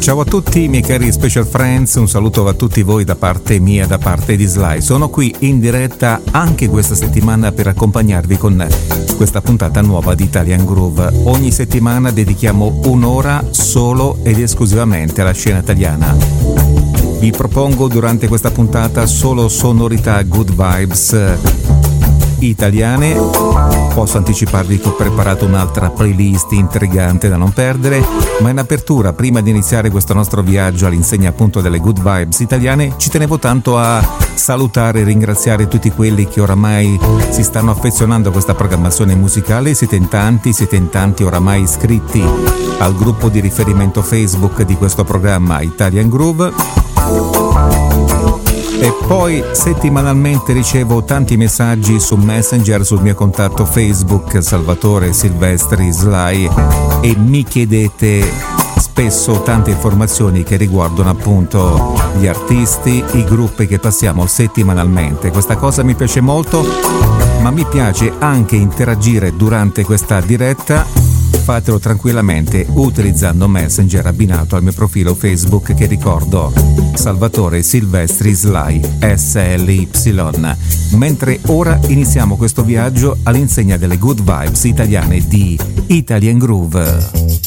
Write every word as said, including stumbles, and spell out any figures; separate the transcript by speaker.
Speaker 1: Ciao a tutti miei cari special friends, un saluto a tutti voi da parte mia, da parte di Sly. Sono qui in diretta anche questa settimana per accompagnarvi con questa puntata nuova di Italian Groove. Ogni settimana dedichiamo un'ora solo ed esclusivamente alla scena italiana. Vi propongo durante questa puntata solo sonorità good vibes italiane. Posso anticiparvi che ho preparato un'altra playlist intrigante da non perdere, ma in apertura, prima di iniziare questo nostro viaggio all'insegna appunto delle good vibes italiane, ci tenevo tanto a salutare e ringraziare tutti quelli che oramai si stanno affezionando a questa programmazione musicale. Siete in tanti, siete in tanti oramai iscritti al gruppo di riferimento Facebook di questo programma Italian Groove. E poi settimanalmente ricevo tanti messaggi su Messenger, sul mio contatto Facebook Salvatore Silvestri Sly, e mi chiedete spesso tante informazioni che riguardano appunto gli artisti, i gruppi che passiamo settimanalmente. Questa cosa mi piace molto, ma mi piace anche interagire durante questa diretta. Fatelo tranquillamente utilizzando Messenger abbinato al mio profilo Facebook, che ricordo Salvatore Silvestri Sly S L Y. Mentre ora iniziamo questo viaggio all'insegna delle good vibes italiane di Italian Groove.